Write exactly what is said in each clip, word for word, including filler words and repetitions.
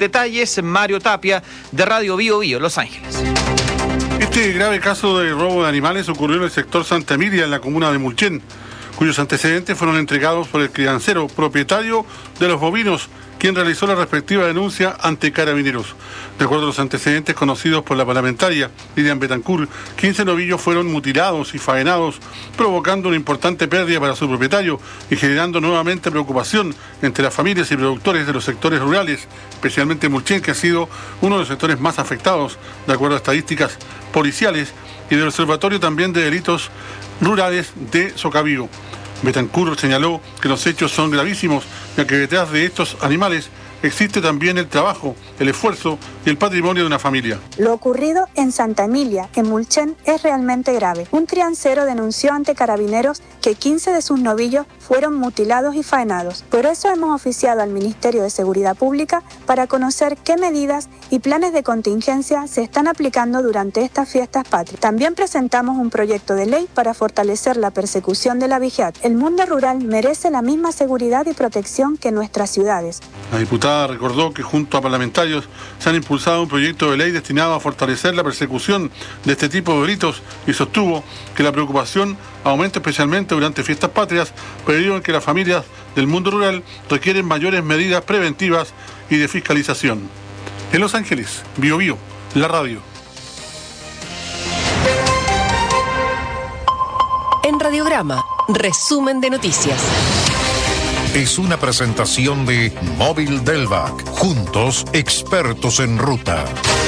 Detalles, Mario Tapia, de Radio Bio Bio, Los Ángeles. Este grave caso de robo de animales ocurrió en el sector Santa Emilia, en la comuna de Mulchen, cuyos antecedentes fueron entregados por el criancero propietario de los bovinos, quien realizó la respectiva denuncia ante Carabineros. De acuerdo a los antecedentes conocidos por la parlamentaria Lilian Betancourt, quince novillos fueron mutilados y faenados, provocando una importante pérdida para su propietario y generando nuevamente preocupación entre las familias y productores de los sectores rurales, especialmente Mulchen, que ha sido uno de los sectores más afectados, de acuerdo a estadísticas policiales y del Observatorio también de Delitos Rurales de Socavío. Betancourt señaló que los hechos son gravísimos, ya que detrás de estos animales existe también el trabajo, el esfuerzo y el patrimonio de una familia. Lo ocurrido en Santa Emilia, en Mulchen, es realmente grave. Un criancero denunció ante Carabineros que quince de sus novillos fueron mutilados y faenados. Por eso hemos oficiado al Ministerio de Seguridad Pública para conocer qué medidas y planes de contingencia se están aplicando durante estas fiestas patrias. También presentamos un proyecto de ley para fortalecer la persecución de la vejez. El mundo rural merece la misma seguridad y protección que nuestras ciudades. La diputada recordó que junto a parlamentarios se han impulsado un proyecto de ley destinado a fortalecer la persecución de este tipo de delitos y sostuvo que la preocupación aumenta especialmente durante fiestas patrias, periodo en que las familias del mundo rural requieren mayores medidas preventivas y de fiscalización. En Los Ángeles, Bio Bio, la radio. En Radiograma, resumen de noticias. Es una presentación de Móvil Delvac. Juntos, expertos en ruta.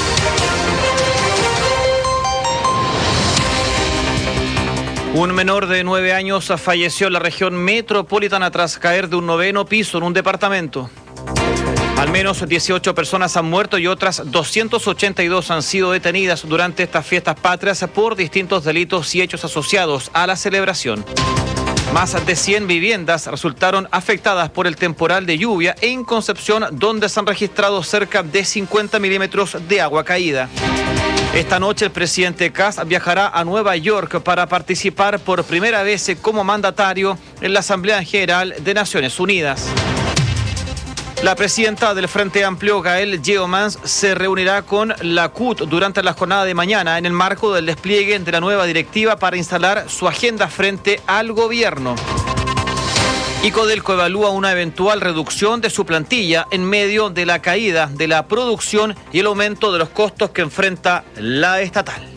Un menor de nueve años falleció en la región metropolitana tras caer de un noveno piso en un departamento. Al menos dieciocho personas han muerto y otras doscientas ochenta y dos han sido detenidas durante estas fiestas patrias por distintos delitos y hechos asociados a la celebración. Más de cien viviendas resultaron afectadas por el temporal de lluvia en Concepción, donde se han registrado cerca de cincuenta milímetros de agua caída. Esta noche el presidente Kast viajará a Nueva York para participar por primera vez como mandatario en la Asamblea General de Naciones Unidas. La presidenta del Frente Amplio, Gael Yeomans, se reunirá con la C U T durante la jornada de mañana en el marco del despliegue de la nueva directiva para instalar su agenda frente al gobierno. Y Codelco evalúa una eventual reducción de su plantilla en medio de la caída de la producción y el aumento de los costos que enfrenta la estatal.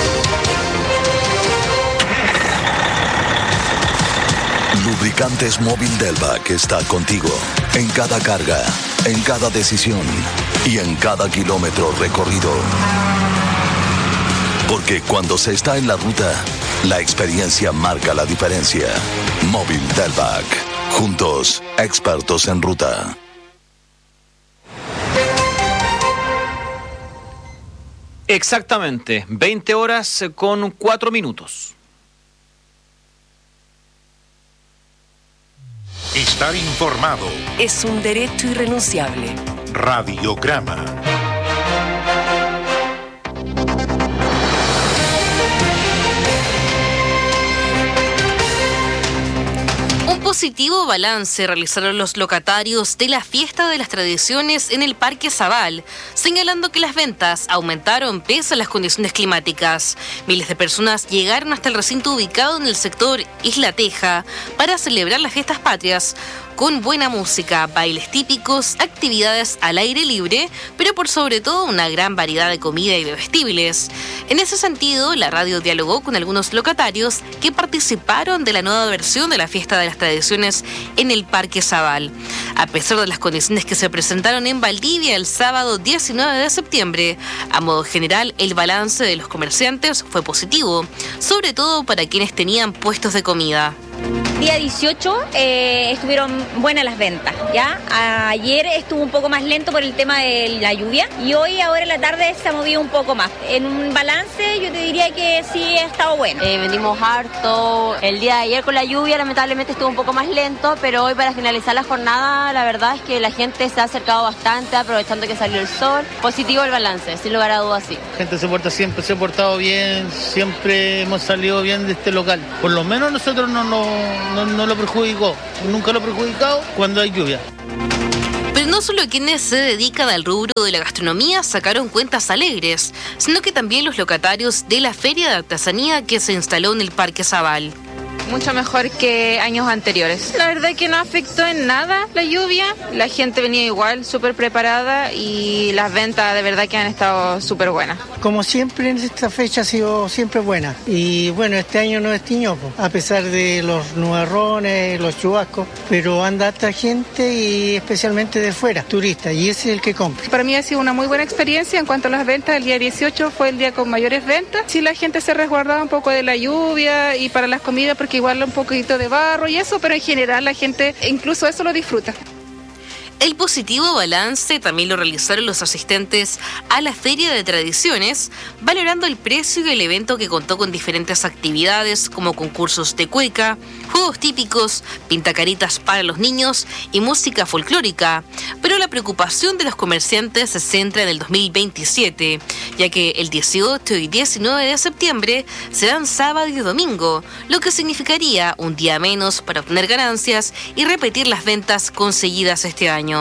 Lubricantes Móvil Delvac está contigo en cada carga, en cada decisión y en cada kilómetro recorrido. Porque cuando se está en la ruta, la experiencia marca la diferencia. Móvil Delvac. Juntos, expertos en ruta. Exactamente, veinte horas con cuatro minutos. Estar informado es un derecho irrenunciable. Radiograma. Un positivo balance realizaron los locatarios de la Fiesta de las Tradiciones en el Parque Zabal, señalando que las ventas aumentaron pese a las condiciones climáticas. Miles de personas llegaron hasta el recinto ubicado en el sector Isla Teja para celebrar las fiestas patrias, con buena música, bailes típicos, actividades al aire libre, pero por sobre todo una gran variedad de comida y bebestibles. En ese sentido, la radio dialogó con algunos locatarios que participaron de la nueva versión de la Fiesta de las Tradiciones en el Parque Zabal. A pesar de las condiciones que se presentaron en Valdivia el sábado diecinueve de septiembre, a modo general el balance de los comerciantes fue positivo, sobre todo para quienes tenían puestos de comida. Día dieciocho eh, estuvieron buenas las ventas, ¿ya? Ayer estuvo un poco más lento por el tema de la lluvia y hoy, ahora en la tarde, se ha movido un poco más. En un balance, yo te diría que sí ha estado bueno. Eh, vendimos harto. El día de ayer con la lluvia, lamentablemente, estuvo un poco más lento, pero hoy, para finalizar la jornada, la verdad es que la gente se ha acercado bastante, aprovechando que salió el sol. Positivo el balance, sin lugar a dudas, sí. La gente se porta siempre, se ha portado bien, siempre hemos salido bien de este local. Por lo menos nosotros no, no, no, no lo perjudicó, nunca lo he perjudicado cuando hay lluvia. Pero No solo quienes se dedican al rubro de la gastronomía sacaron cuentas alegres, sino que también los locatarios de la feria de artesanía que se instaló en el Parque Zabal. Mucho mejor que años anteriores. La verdad que no afectó en nada la lluvia, la gente venía igual, súper preparada y las ventas de verdad que han estado súper buenas. Como siempre en esta fecha ha sido siempre buena y bueno, este año no es tiñó, a pesar de los nubarrones, los chubascos, pero anda harta gente y especialmente de fuera, turistas, y ese es el que compra. Para mí ha sido una muy buena experiencia en cuanto a las ventas. El día dieciocho fue el día con mayores ventas. Sí, la gente se resguardaba un poco de la lluvia y para las comidas porque igual un poquito de barro y eso, pero en general la gente incluso eso lo disfruta. El positivo balance también lo realizaron los asistentes a la Feria de Tradiciones, valorando el precio y el evento que contó con diferentes actividades como concursos de cueca, juegos típicos, pintacaritas para los niños y música folclórica. Pero la preocupación de los comerciantes se centra en el dos mil veintisiete, ya que el dieciocho y diecinueve de septiembre serán sábado y domingo, lo que significaría un día menos para obtener ganancias y repetir las ventas conseguidas este año.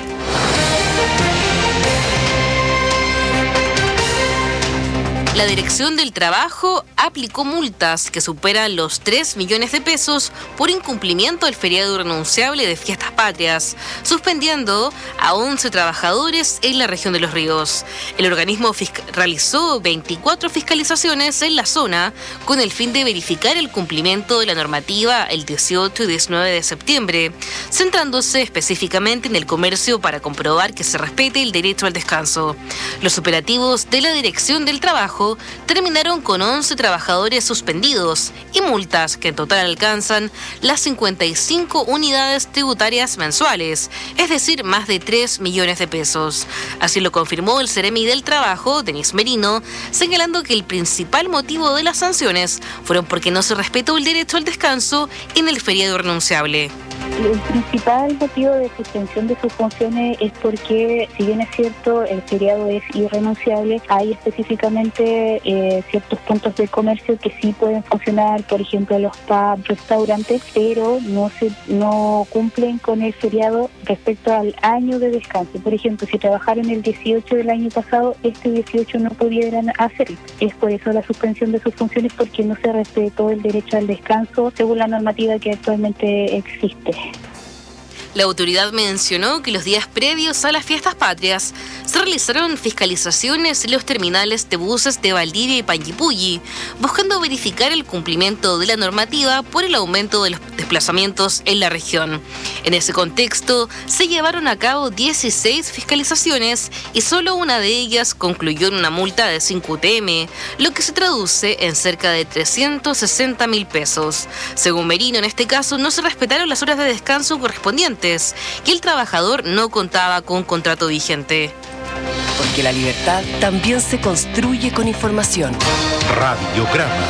La Dirección del Trabajo aplicó multas que superan los tres millones de pesos por incumplimiento del feriado irrenunciable de Fiestas Patrias, suspendiendo a once trabajadores en la región de Los Ríos. El organismo fisc- realizó veinticuatro fiscalizaciones en la zona con el fin de verificar el cumplimiento de la normativa el dieciocho y diecinueve de septiembre, centrándose específicamente en el comercio para comprobar que se respete el derecho al descanso. Los operativos de la Dirección del Trabajo terminaron con once trabajadores suspendidos y multas que en total alcanzan las cincuenta y cinco unidades tributarias mensuales, es decir, más de tres millones de pesos. Así lo confirmó el Ceremi del Trabajo, Denis Merino, señalando que el principal motivo de las sanciones fueron porque no se respetó el derecho al descanso en el feriado irrenunciable. El principal motivo de suspensión de sus funciones es porque, si bien es cierto, el feriado es irrenunciable, hay específicamente eh, ciertos puntos de comercio que sí pueden funcionar, por ejemplo los pubs, restaurantes, pero no se no cumplen con el feriado respecto al año de descanso. Por ejemplo, si trabajaron el dieciocho del año pasado, este dieciocho no pudieran hacerlo. Es por eso la suspensión de sus funciones, porque no se respetó el derecho al descanso según la normativa que actualmente existe. La autoridad mencionó que los días previos a las Fiestas Patrias se realizaron fiscalizaciones en los terminales de buses de Valdivia y Panguipulli, buscando verificar el cumplimiento de la normativa por el aumento de los desplazamientos en la región. En ese contexto, se llevaron a cabo dieciséis fiscalizaciones y solo una de ellas concluyó en una multa de cinco U T M, lo que se traduce en cerca de trescientos sesenta mil pesos. Según Merino, en este caso no se respetaron las horas de descanso correspondientes y el trabajador no contaba con contrato vigente. Porque la libertad también se construye con información. Radiograma.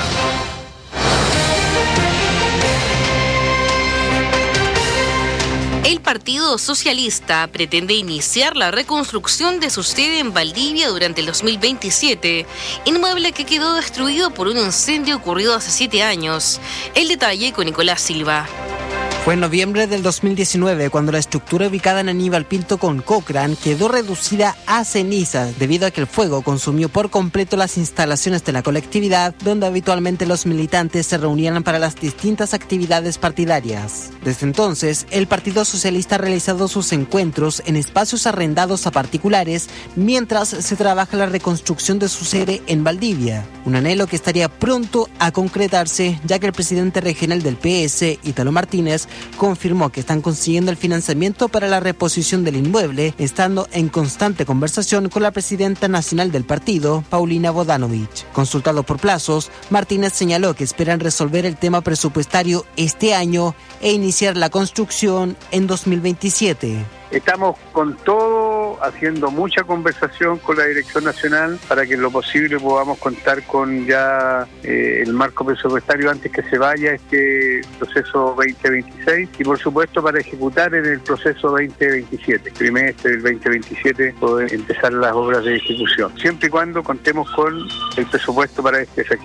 El Partido Socialista pretende iniciar la reconstrucción de su sede en Valdivia durante el dos mil veintisiete, inmueble que quedó destruido por un incendio ocurrido hace siete años. El detalle con Nicolás Silva. Fue en noviembre del dos mil diecinueve cuando la estructura ubicada en Aníbal Pinto con Cochrane quedó reducida a cenizas debido a que el fuego consumió por completo las instalaciones de la colectividad donde habitualmente los militantes se reunían para las distintas actividades partidarias. Desde entonces, el Partido Socialista ha realizado sus encuentros en espacios arrendados a particulares mientras se trabaja la reconstrucción de su sede en Valdivia, un anhelo que estaría pronto a concretarse ya que el presidente regional del P S, Ítalo Martínez, confirmó que están consiguiendo el financiamiento para la reposición del inmueble, estando en constante conversación con la presidenta nacional del partido, Paulina Bodanovich. Consultado por plazos, Martínez señaló que esperan resolver el tema presupuestario este año e iniciar la construcción en dos mil veintisiete. Estamos con todo, haciendo mucha conversación con la Dirección Nacional para que en lo posible podamos contar con ya eh, el marco presupuestario antes que se vaya este proceso veinte veintiséis y por supuesto para ejecutar en el proceso veinte veintisiete, trimestre del veinte veintisiete, poder empezar las obras de ejecución, siempre y cuando contemos con el presupuesto para este efecto.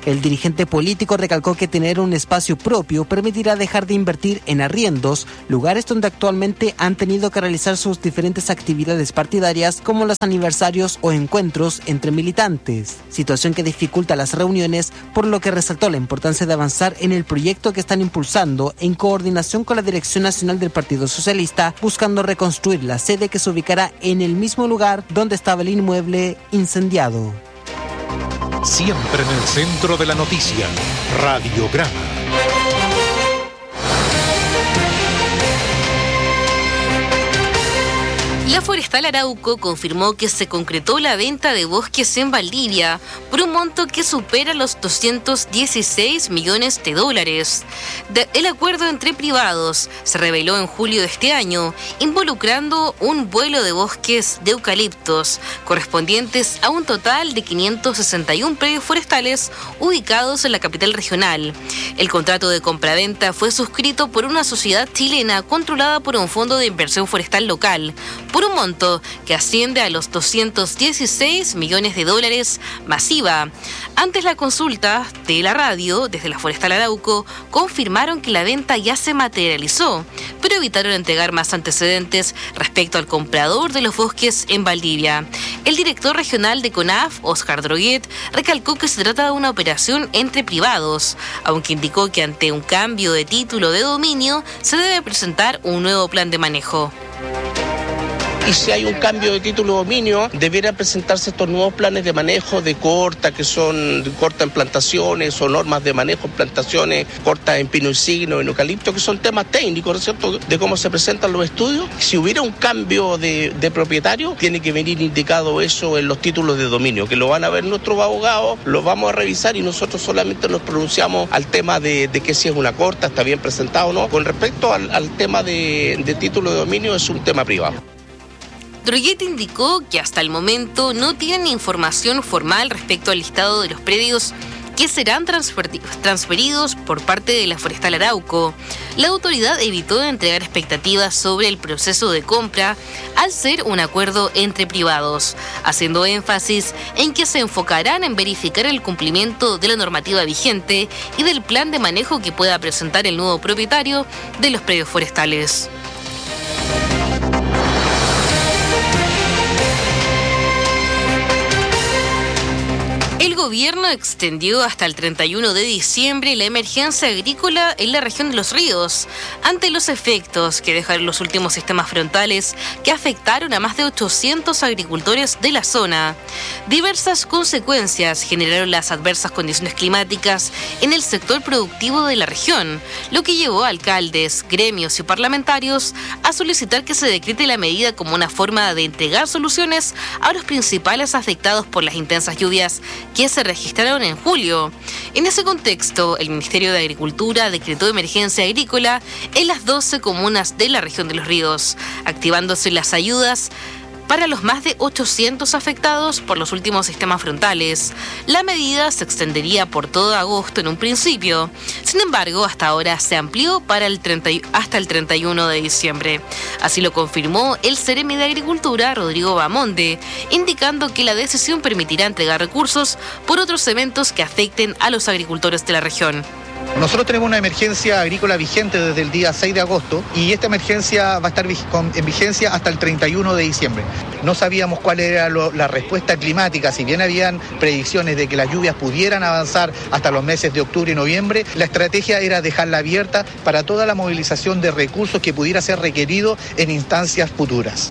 El dirigente político recalcó que tener un espacio propio permitirá dejar de invertir en arriendos, lugares donde actualmente han tenido que realizar sus diferentes actividades partidarias como los aniversarios o encuentros entre militantes, situación que dificulta las reuniones, por lo que resaltó la importancia de avanzar en el proyecto que están impulsando en coordinación con la Dirección Nacional del Partido Socialista, buscando reconstruir la sede que se ubicará en el mismo lugar donde estaba el inmueble incendiado. Siempre en el centro de la noticia, Radiograma. La Forestal Arauco confirmó que se concretó la venta de bosques en Valdivia por un monto que supera los doscientos dieciséis millones de dólares. De, el acuerdo entre privados se reveló en julio de este año, involucrando un vuelo de bosques de eucaliptos, correspondientes a un total de quinientos sesenta y uno predios forestales ubicados en la capital regional. El contrato de compraventa fue suscrito por una sociedad chilena controlada por un fondo de inversión forestal local, por un monto que asciende a los doscientos dieciséis millones de dólares masiva. Antes la consulta de la radio, desde la Forestal Arauco, confirmaron que la venta ya se materializó, pero evitaron entregar más antecedentes respecto al comprador de los bosques en Valdivia. El director regional de CONAF, Oscar Droguet, recalcó que se trata de una operación entre privados, aunque indicó que ante un cambio de título de dominio se debe presentar un nuevo plan de manejo. Y si hay un cambio de título de dominio, debieran presentarse estos nuevos planes de manejo de corta, que son de corta en plantaciones, o normas de manejo en plantaciones, corta en pino insigno, en eucalipto, que son temas técnicos, ¿no es cierto?, de cómo se presentan los estudios. Si hubiera un cambio de, de propietario, tiene que venir indicado eso en los títulos de dominio, que lo van a ver nuestros abogados, lo vamos a revisar y nosotros solamente nos pronunciamos al tema de, de que si es una corta, está bien presentado o no. Con respecto al, al tema de, de título de dominio, es un tema privado. Droguet indicó que hasta el momento no tienen información formal respecto al listado de los predios que serán transferidos por parte de la Forestal Arauco. La autoridad evitó entregar expectativas sobre el proceso de compra al ser un acuerdo entre privados, haciendo énfasis en que se enfocarán en verificar el cumplimiento de la normativa vigente y del plan de manejo que pueda presentar el nuevo propietario de los predios forestales. El gobierno extendió hasta el treinta y uno de diciembre la emergencia agrícola en la región de Los Ríos, ante los efectos que dejaron los últimos sistemas frontales que afectaron a más de ochocientos agricultores de la zona. Diversas consecuencias generaron las adversas condiciones climáticas en el sector productivo de la región, lo que llevó a alcaldes, gremios y parlamentarios a solicitar que se decrete la medida como una forma de entregar soluciones a los principales afectados por las intensas lluvias que se registraron en julio. En ese contexto, el Ministerio de Agricultura decretó emergencia agrícola en las doce comunas de la región de Los Ríos, activándose las ayudas para los más de ochocientos afectados por los últimos sistemas frontales. La medida se extendería por todo agosto en un principio. Sin embargo, hasta ahora se amplió para el treinta, hasta el treinta y uno de diciembre. Así lo confirmó el Ceremi de Agricultura, Rodrigo Bamonde, indicando que la decisión permitirá entregar recursos por otros eventos que afecten a los agricultores de la región. Nosotros tenemos una emergencia agrícola vigente desde el día seis de agosto y esta emergencia va a estar en vigencia hasta el treinta y uno de diciembre. No sabíamos cuál era lo, la respuesta climática, si bien habían predicciones de que las lluvias pudieran avanzar hasta los meses de octubre y noviembre, la estrategia era dejarla abierta para toda la movilización de recursos que pudiera ser requerido en instancias futuras.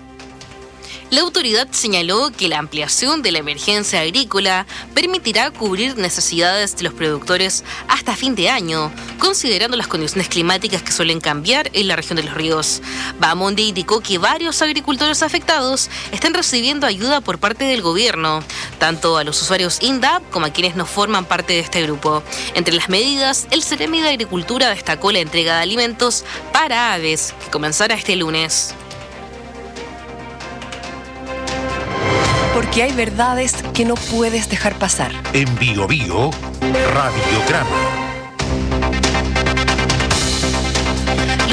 La autoridad señaló que la ampliación de la emergencia agrícola permitirá cubrir necesidades de los productores hasta fin de año, considerando las condiciones climáticas que suelen cambiar en la región de Los Ríos. Bamonde indicó que varios agricultores afectados están recibiendo ayuda por parte del gobierno, tanto a los usuarios INDAP como a quienes no forman parte de este grupo. Entre las medidas, el Ceremi de Agricultura destacó la entrega de alimentos para aves, que comenzará este lunes. Porque hay verdades que no puedes dejar pasar. En Bio Bio, Radiograma.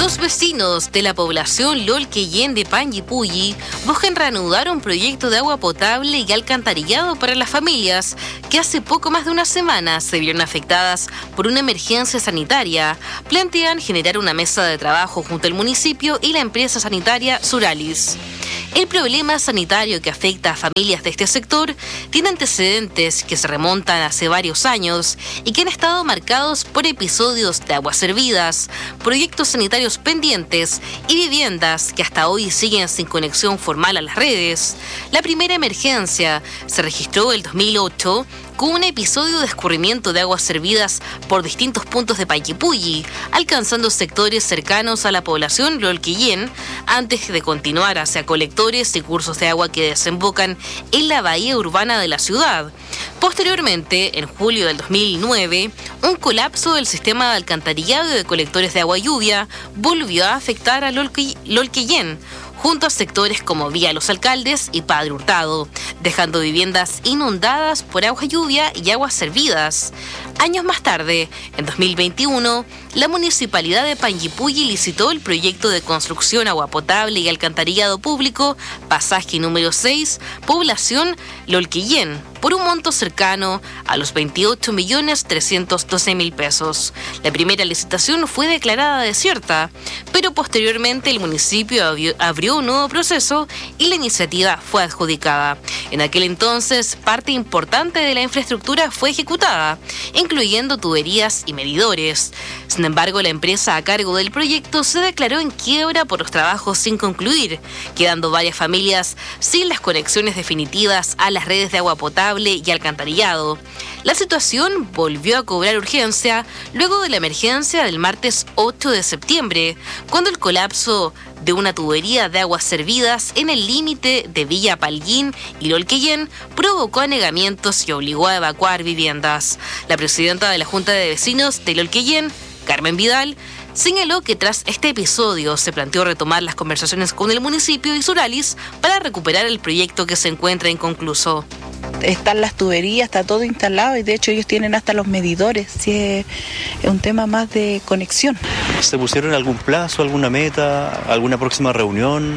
Los vecinos de la población Lolquellén de Panguipulli buscan reanudar un proyecto de agua potable y alcantarillado para las familias que hace poco más de una semana se vieron afectadas por una emergencia sanitaria. Plantean generar una mesa de trabajo junto al municipio y la empresa sanitaria Suralis. El problema sanitario que afecta a familias de este sector tiene antecedentes que se remontan hace varios años y que han estado marcados por episodios de aguas servidas, proyectos sanitarios pendientes y viviendas que hasta hoy siguen sin conexión formal a las redes. La primera emergencia se registró el dos mil ocho con un episodio de escurrimiento de aguas servidas por distintos puntos de Panguipulli, alcanzando sectores cercanos a la población Lolquellén, antes de continuar hacia colectores y cursos de agua que desembocan en la bahía urbana de la ciudad. Posteriormente, en julio del dos mil nueve, un colapso del sistema de alcantarillado y de colectores de agua lluvia volvió a afectar a Lolque- Lolquellén, junto a sectores como Vía Los Alcaldes y Padre Hurtado, dejando viviendas inundadas por agua lluvia y aguas servidas. Años más tarde, en dos mil veintiuno, la Municipalidad de Panguipulli licitó el proyecto de construcción agua potable y alcantarillado público, pasaje número seis, población Lolquellén, por un monto cercano a los veintiocho millones trescientos doce mil pesos. La primera licitación fue declarada desierta, pero posteriormente el municipio abrió, abrió un nuevo proceso y la iniciativa fue adjudicada. En aquel entonces, parte importante de la infraestructura fue ejecutada, incluyendo tuberías y medidores. Sin embargo, la empresa a cargo del proyecto se declaró en quiebra por los trabajos sin concluir, quedando varias familias sin las conexiones definitivas a las redes de agua potable y alcantarillado. La situación volvió a cobrar urgencia luego de la emergencia del martes ocho de septiembre, cuando el colapso de una tubería de aguas servidas en el límite de Villa Palguín y Lolquellén provocó anegamientos y obligó a evacuar viviendas. La presidenta de la Junta de Vecinos de Lolquellén, Carmen Vidal, señaló que tras este episodio se planteó retomar las conversaciones con el municipio y Suralis para recuperar el proyecto que se encuentra inconcluso. Están las tuberías, está todo instalado y de hecho ellos tienen hasta los medidores, si es, es un tema más de conexión. ¿Se pusieron algún plazo, alguna meta, alguna próxima reunión?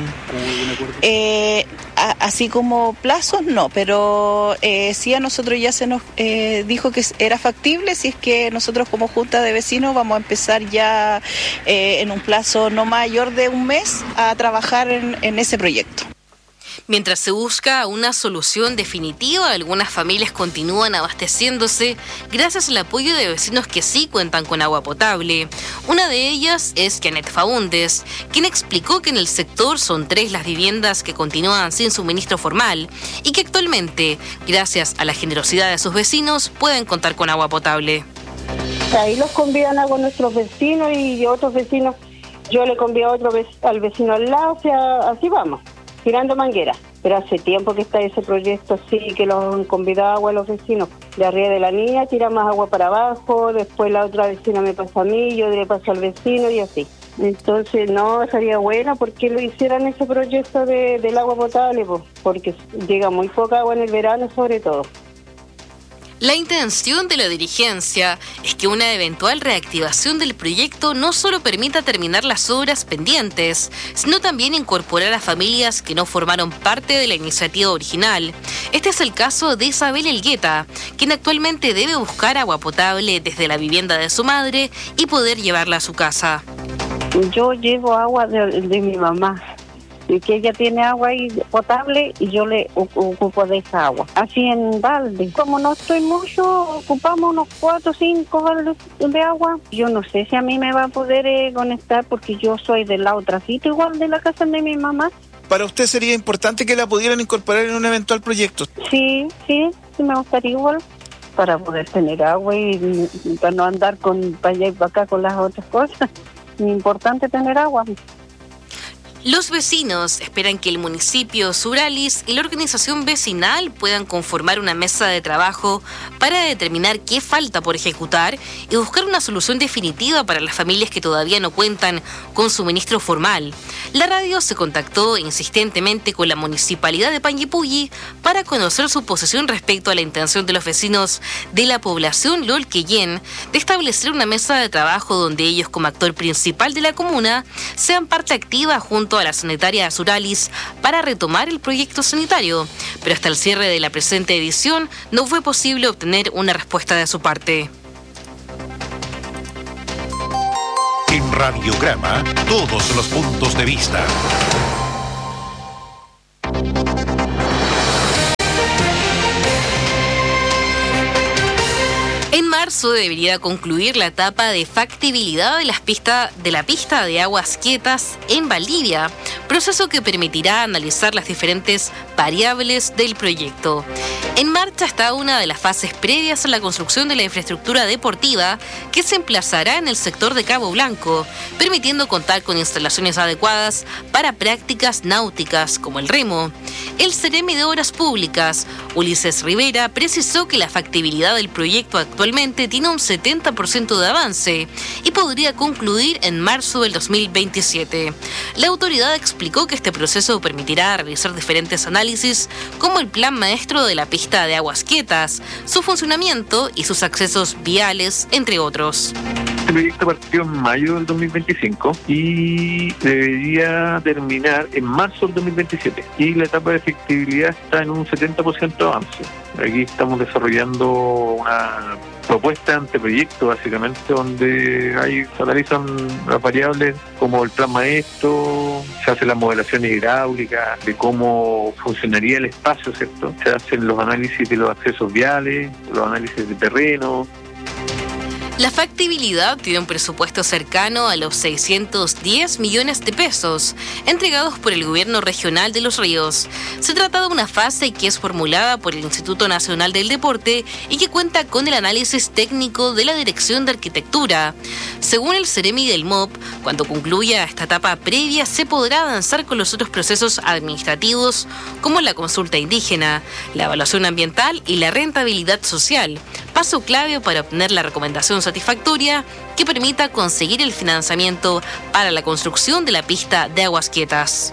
Eh, a, así como plazos no, pero eh, sí a nosotros ya se nos eh, dijo que era factible, si es que nosotros como Junta de Vecinos vamos a empezar ya eh, en un plazo no mayor de un mes a trabajar en, en ese proyecto. Mientras se busca una solución definitiva, algunas familias continúan abasteciéndose gracias al apoyo de vecinos que sí cuentan con agua potable. Una de ellas es Janet Faúndez, quien explicó que en el sector son tres las viviendas que continúan sin suministro formal y que actualmente, gracias a la generosidad de sus vecinos, pueden contar con agua potable. Ahí los convidan a con nuestros vecinos y otros vecinos, yo le convido a otro al vecino al lado, o sea, así vamos. Tirando manguera, pero hace tiempo que está ese proyecto, sí, que los han convidado agua a los vecinos. De arriba de la niña tiramos agua para abajo, después la otra vecina me pasa a mí, yo le paso al vecino y así. Entonces, no, sería bueno porque lo hicieran ese proyecto de, del agua potable, pues, porque llega muy poca agua en el verano sobre todo. La intención de la dirigencia es que una eventual reactivación del proyecto no solo permita terminar las obras pendientes, sino también incorporar a familias que no formaron parte de la iniciativa original. Este es el caso de Isabel Elgueta, quien actualmente debe buscar agua potable desde la vivienda de su madre y poder llevarla a su casa. Yo llevo agua de, de mi mamá. Y que ella tiene agua ahí potable y yo le ocupo de esa agua. Así en balde. Como no estoy mucho, ocupamos unos cuatro o cinco baldes de agua. Yo no sé si a mí me va a poder eh, conectar porque yo soy de la otra sitio igual de la casa de mi mamá. ¿Para usted sería importante que la pudieran incorporar en un eventual proyecto? Sí, sí, sí me gustaría igual. Para poder tener agua y, y para no andar con para allá y para acá con las otras cosas. Es importante tener agua. Los vecinos esperan que el municipio Suralis y la organización vecinal puedan conformar una mesa de trabajo para determinar qué falta por ejecutar y buscar una solución definitiva para las familias que todavía no cuentan con suministro formal. La radio se contactó insistentemente con la municipalidad de Panguipulli para conocer su posición respecto a la intención de los vecinos de la población Lolquillén de establecer una mesa de trabajo donde ellos, como actor principal de la comuna, sean parte activa junto a la sanitaria Suralis para retomar el proyecto sanitario, pero hasta el cierre de la presente edición no fue posible obtener una respuesta de su parte. En Radiograma, todos los puntos de vista. En marzo debería concluir la etapa de factibilidad de, las pista, de la pista de aguas quietas en Valdivia, proceso que permitirá analizar las diferentes variables del proyecto. En marcha está una de las fases previas a la construcción de la infraestructura deportiva que se emplazará en el sector de Cabo Blanco, permitiendo contar con instalaciones adecuadas para prácticas náuticas como el remo. El Ceremi de Obras Públicas, Ulises Rivera, precisó que la factibilidad del proyecto actualmente tiene un setenta por ciento de avance y podría concluir en marzo del dos mil veintisiete. La autoridad explicó que este proceso permitirá realizar diferentes análisis como el plan maestro de la pista de aguas quietas, su funcionamiento y sus accesos viales, entre otros. Este proyecto partió en mayo del dos mil veinticinco y debería terminar en marzo del dos mil veintisiete. Y la etapa de efectividad está en un setenta por ciento de avance. Aquí estamos desarrollando una propuesta de anteproyecto, básicamente, donde hay, se analizan las variables como el plan maestro, se hace la modelación hidráulica de cómo funcionaría el espacio, ¿cierto? Se hacen los análisis de los accesos viales, los análisis de terreno. La factibilidad tiene un presupuesto cercano a los seiscientos diez millones de pesos, entregados por el Gobierno Regional de Los Ríos. Se trata de una fase que es formulada por el Instituto Nacional del Deporte y que cuenta con el análisis técnico de la Dirección de Arquitectura. Según el Ceremi del M O P, cuando concluya esta etapa previa, se podrá avanzar con los otros procesos administrativos, como la consulta indígena, la evaluación ambiental y la rentabilidad social, paso clave para obtener la recomendación satisfactoria que permita conseguir el financiamiento para la construcción de la pista de aguas quietas.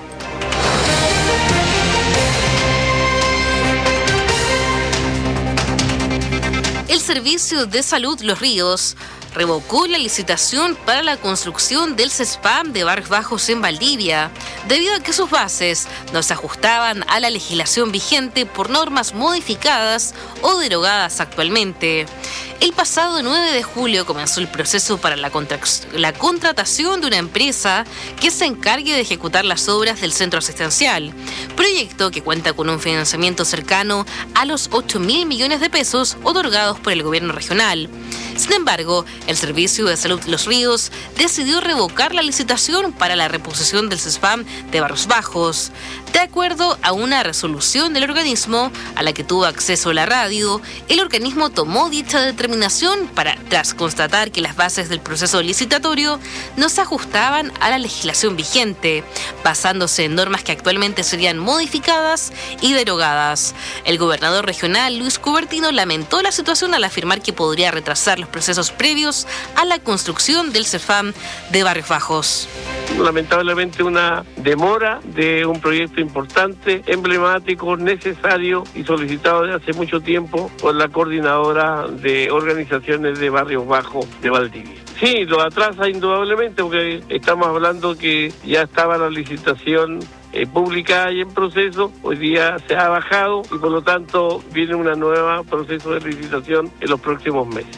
El Servicio de Salud Los Ríos revocó la licitación para la construcción del CESPAM de Barrios Bajos en Valdivia, debido a que sus bases no se ajustaban a la legislación vigente por normas modificadas o derogadas actualmente. El pasado nueve de julio comenzó el proceso para la, contra- la contratación de una empresa que se encargue de ejecutar las obras del centro asistencial, proyecto que cuenta con un financiamiento cercano a los ocho mil millones de pesos otorgados por el gobierno regional. Sin embargo, el Servicio de Salud Los Ríos decidió revocar la licitación para la reposición del CESPAM de Barrios Bajos. De acuerdo a una resolución del organismo a la que tuvo acceso la radio, el organismo tomó dicha determinación para, tras constatar que las bases del proceso licitatorio no se ajustaban a la legislación vigente, basándose en normas que actualmente serían modificadas y derogadas. El gobernador regional, Luis Cubertino, lamentó la situación al afirmar que podría retrasar los procesos previos a la construcción del CESPAM de Barrios Bajos. Lamentablemente una demora de un proyecto importante, emblemático, necesario y solicitado desde hace mucho tiempo por la coordinadora de organizaciones de Barrios Bajos de Valdivia. Sí, lo atrasa indudablemente porque estamos hablando que ya estaba la licitación eh, publicada y en proceso, hoy día se ha bajado y por lo tanto viene una nueva proceso de licitación en los próximos meses.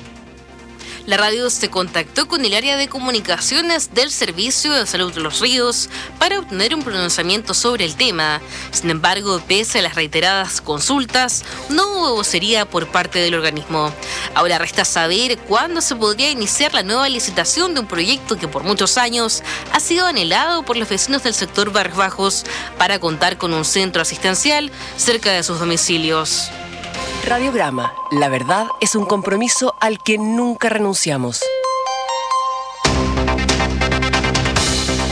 La radio se contactó con el área de comunicaciones del Servicio de Salud de Los Ríos para obtener un pronunciamiento sobre el tema. Sin embargo, pese a las reiteradas consultas, no hubo vocería por parte del organismo. Ahora resta saber cuándo se podría iniciar la nueva licitación de un proyecto que por muchos años ha sido anhelado por los vecinos del sector Barrios Bajos para contar con un centro asistencial cerca de sus domicilios. Radiograma, la verdad es un compromiso al que nunca renunciamos. El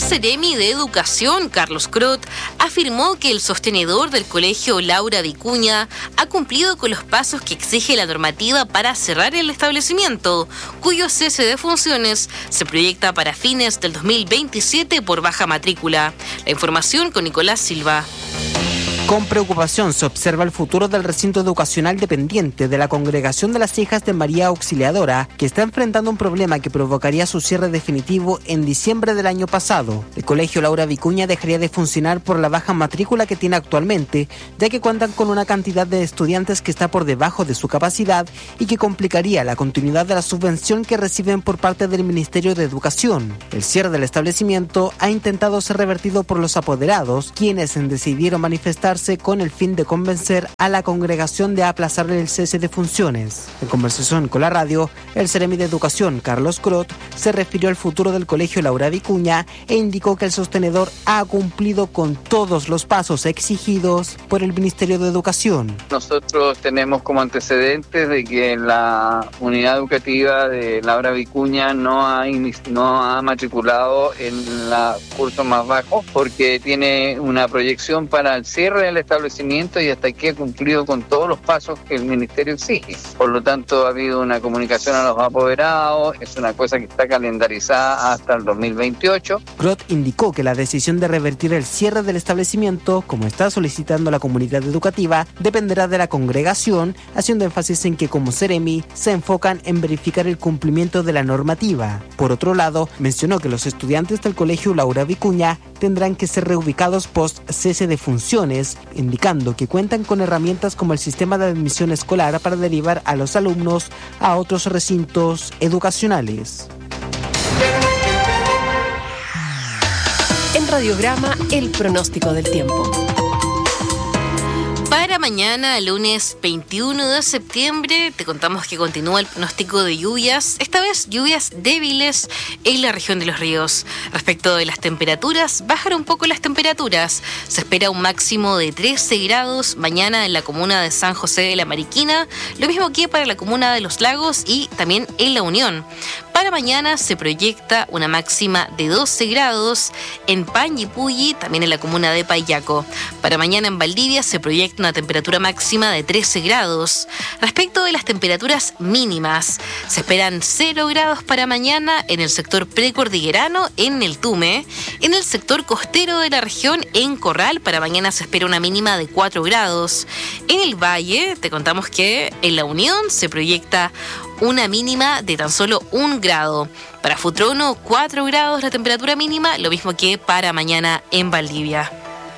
Seremi de Educación, Carlos Crot, afirmó que el sostenedor del colegio Laura Vicuña ha cumplido con los pasos que exige la normativa para cerrar el establecimiento, cuyo cese de funciones se proyecta para fines del dos mil veintisiete por baja matrícula. La información con Nicolás Silva. Con preocupación se observa el futuro del recinto educacional dependiente de la Congregación de las Hijas de María Auxiliadora, que está enfrentando un problema que provocaría su cierre definitivo en diciembre del año pasado. El colegio Laura Vicuña dejaría de funcionar por la baja matrícula que tiene actualmente, ya que cuentan con una cantidad de estudiantes que está por debajo de su capacidad y que complicaría la continuidad de la subvención que reciben por parte del Ministerio de Educación. El cierre del establecimiento ha intentado ser revertido por los apoderados, quienes decidieron manifestar con el fin de convencer a la congregación de aplazar el cese de funciones. En conversación con la radio, el Seremi de Educación, Carlos Crot, se refirió al futuro del colegio Laura Vicuña e indicó que el sostenedor ha cumplido con todos los pasos exigidos por el Ministerio de Educación. Nosotros tenemos como antecedentes de que la unidad educativa de Laura Vicuña no ha, no ha matriculado en la curso más bajo porque tiene una proyección para el cierre del establecimiento y hasta aquí ha cumplido con todos los pasos que el ministerio exige. Por lo tanto, ha habido una comunicación a los apoderados, es una cosa que está calendarizada hasta el dos mil veintiocho. Crot indicó que la decisión de revertir el cierre del establecimiento, como está solicitando la comunidad educativa, dependerá de la congregación, haciendo énfasis en que como Seremi se enfocan en verificar el cumplimiento de la normativa. Por otro lado, mencionó que los estudiantes del colegio Laura Vicuña tendrán que ser reubicados post cese de funciones, indicando que cuentan con herramientas como el sistema de admisión escolar para derivar a los alumnos a otros recintos educacionales. En Radiograma, el pronóstico del tiempo. Para mañana, lunes veintiuno de septiembre, te contamos que continúa el pronóstico de lluvias, esta vez lluvias débiles en la región de los ríos. Respecto de las temperaturas, bajan un poco las temperaturas. Se espera un máximo de trece grados mañana en la comuna de San José de la Mariquina, lo mismo que para la comuna de Los Lagos y también en La Unión. Para mañana se proyecta una máxima de doce grados en Panguipulli, también en la comuna de Payaco. Para mañana en Valdivia se proyecta una temperatura máxima de trece grados. Respecto de las temperaturas mínimas, se esperan cero grados para mañana en el sector precordillerano, en el Tume. En el sector costero de la región, en Corral, para mañana se espera una mínima de cuatro grados. En el Valle, te contamos que en La Unión se proyecta una mínima de tan solo un grado. Para Futrono, cuatro grados la temperatura mínima, lo mismo que para mañana en Valdivia.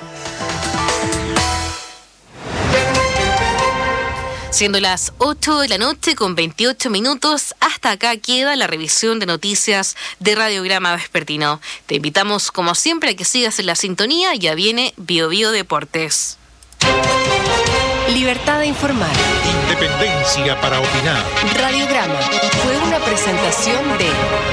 Siendo las ocho de la noche con veintiocho minutos, hasta acá queda la revisión de noticias de Radiograma Vespertino. Te invitamos, como siempre, a que sigas en la sintonía. Ya viene Bio Bio Deportes. Libertad de informar. Independencia para opinar. Radiograma fue una presentación de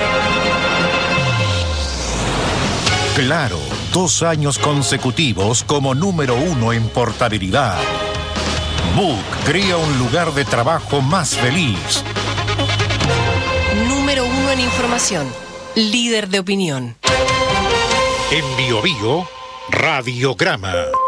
Claro, dos años consecutivos como número uno en portabilidad. Book crea un lugar de trabajo más feliz. Número uno en información. Líder de opinión. En Bio Bio, Radiograma.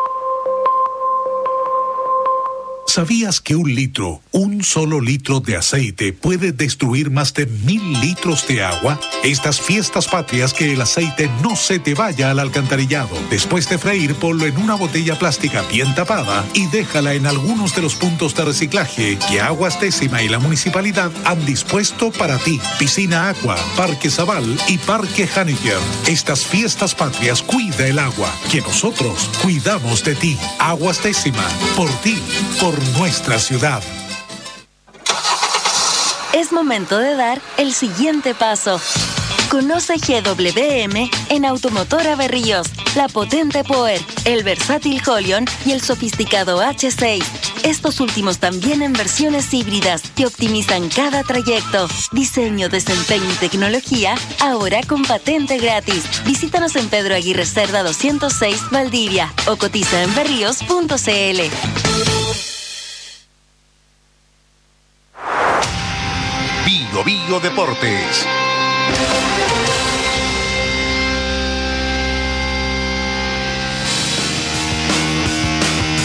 ¿Sabías que un litro, un solo litro de aceite puede destruir más de mil litros de agua? Estas fiestas patrias, que el aceite no se te vaya al alcantarillado. Después de freír, ponlo en una botella plástica bien tapada y déjala en algunos de los puntos de reciclaje que Aguas Décima y la municipalidad han dispuesto para ti. Piscina Aqua, Parque Zabal y Parque Haniger. Estas fiestas patrias, cuida el agua, que nosotros cuidamos de ti. Aguas Décima, por ti, por nuestra ciudad. Es momento de dar el siguiente paso. Conoce G W M en Automotora Berríos, la potente Power, el versátil Holion y el sofisticado H seis. Estos últimos también en versiones híbridas que optimizan cada trayecto. Diseño, desempeño y tecnología, ahora con patente gratis. Visítanos en Pedro Aguirre Cerda doscientos seis, Valdivia, o cotiza en berríos punto c l. Bio Bio Deportes.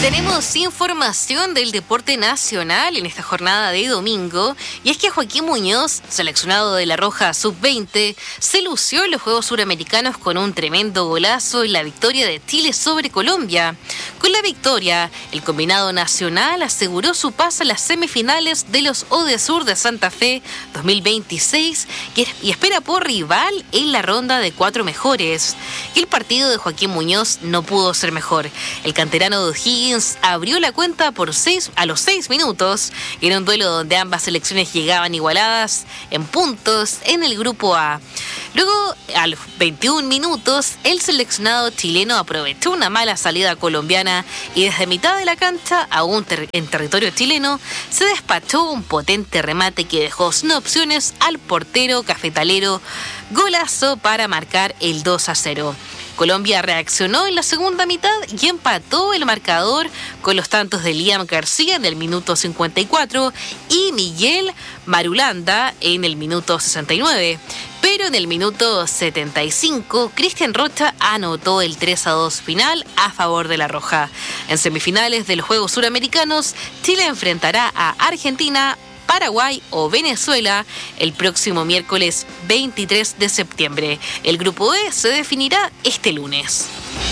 Tenemos información del deporte nacional en esta jornada de domingo, y es que Joaquín Muñoz, seleccionado de la Roja sub veinte, se lució en los Juegos Suramericanos con un tremendo golazo en la victoria de Chile sobre Colombia. Con la victoria, el combinado nacional aseguró su paso a las semifinales de los Odesur de Santa Fe dos mil veintiséis y espera por rival en la ronda de cuatro mejores. Y el partido de Joaquín Muñoz no pudo ser mejor. El canterano de O'Higgins abrió la cuenta por seis, a los seis minutos en un duelo donde ambas selecciones llegaban igualadas en puntos en el grupo A. Luego, a los veintiún minutos, el seleccionado chileno aprovechó una mala salida colombiana y desde mitad de la cancha, aún ter- en territorio chileno, se despachó un potente remate que dejó sin opciones al portero cafetalero. Golazo para marcar el dos a cero. Colombia reaccionó en la segunda mitad y empató el marcador con los tantos de Liam García en el minuto cincuenta y cuatro y Miguel Marulanda en el minuto sesenta y nueve. Pero en el minuto setenta y cinco, Cristian Rocha anotó el tres a dos final a favor de la Roja. En semifinales de los Juegos Suramericanos, Chile enfrentará a Argentina, Paraguay o Venezuela el próximo miércoles veintitrés de septiembre. El grupo E se definirá este lunes.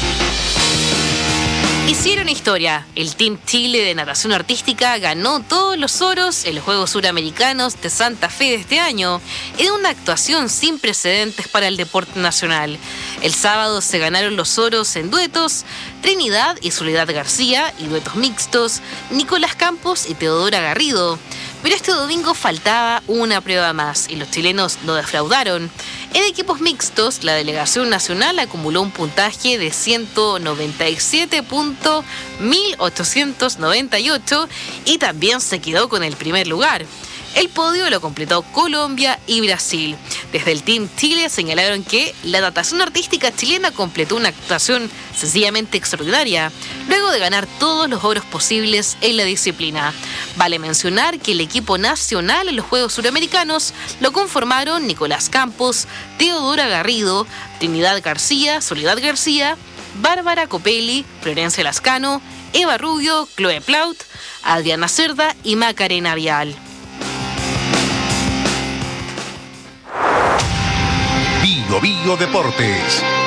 Hicieron historia. El Team Chile de natación artística ganó todos los oros en los Juegos Suramericanos de Santa Fe de este año, en una actuación sin precedentes para el deporte nacional. El sábado se ganaron los oros en duetos, Trinidad y Soledad García, y duetos mixtos, Nicolás Campos y Teodora Garrido. Pero este domingo faltaba una prueba más y los chilenos no defraudaron. En equipos mixtos, la delegación nacional acumuló un puntaje de ciento noventa y siete punto mil ochocientos noventa y ocho y también se quedó con el primer lugar. El podio lo completó Colombia y Brasil. Desde el Team Chile señalaron que la natación artística chilena completó una actuación sencillamente extraordinaria, luego de ganar todos los oros posibles en la disciplina. Vale mencionar que el equipo nacional en los Juegos Suramericanos lo conformaron Nicolás Campos, Teodora Garrido, Trinidad García, Soledad García, Bárbara Copelli, Florencia Lascano, Eva Rubio, Chloe Plaut, Adriana Cerda y Macarena Vial. Bio Bio Deportes.